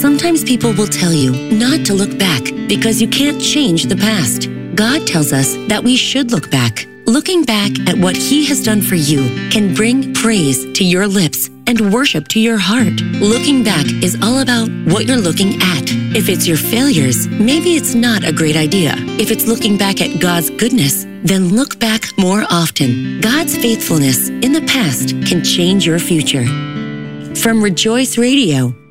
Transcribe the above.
Sometimes people will tell you not to look back because you can't change the past. God tells us that we should look back. Looking back at what He has done for you can bring praise to your lips and worship to your heart. Looking back is all about what you're looking at. If it's your failures, maybe it's not a great idea. If it's looking back at God's goodness, then look back more often. God's faithfulness in the past can change your future. From Rejoice Radio,